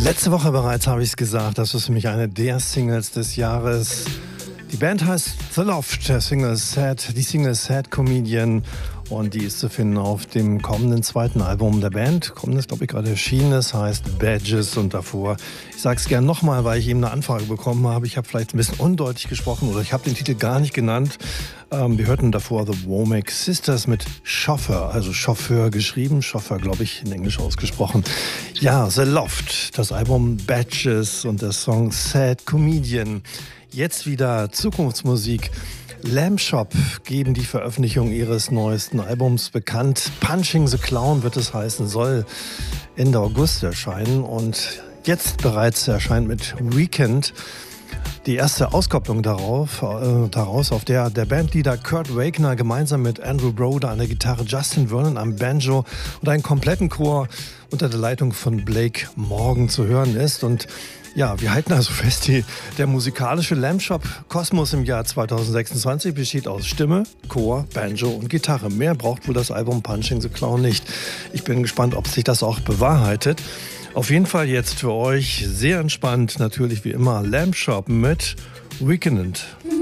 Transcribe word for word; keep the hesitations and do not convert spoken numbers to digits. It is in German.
Letzte Woche bereits habe ich es gesagt, das ist für mich eine der Singles des Jahres. Die Band heißt The Loft, der Single Sad, die Single Sad Comedian, und die ist zu finden auf dem kommenden zweiten Album der Band. Kommendes, glaube ich, gerade erschienen ist, heißt Badges, und davor, ich sage es gerne nochmal, weil ich eben eine Anfrage bekommen habe, ich habe vielleicht ein bisschen undeutlich gesprochen oder ich habe den Titel gar nicht genannt. Ähm, wir hörten davor The Womack Sisters mit Chauffeur, also Chauffeur geschrieben, Chauffeur, glaube ich, in Englisch ausgesprochen. Ja, The Loft, das Album Badges und der Song Sad Comedian. Jetzt wieder Zukunftsmusik. Lamb Shop geben die Veröffentlichung ihres neuesten Albums bekannt. Punching the Clown wird es heißen, soll Ende August erscheinen und jetzt bereits erscheint mit Weekend die erste Auskopplung darauf, äh, daraus, auf der der Bandleader Kurt Wagner gemeinsam mit Andrew Broder an der Gitarre, Justin Vernon am Banjo und einen kompletten Chor unter der Leitung von Blake Morgan zu hören ist. Und ja, wir halten also fest, die, der musikalische Lamb Shop Kosmos im Jahr zweitausendsechsundzwanzig besteht aus Stimme, Chor, Banjo und Gitarre. Mehr braucht wohl das Album Punching the Clown nicht. Ich bin gespannt, ob sich das auch bewahrheitet. Auf jeden Fall jetzt für euch sehr entspannt, natürlich wie immer, Lamb Shop mit Weekend.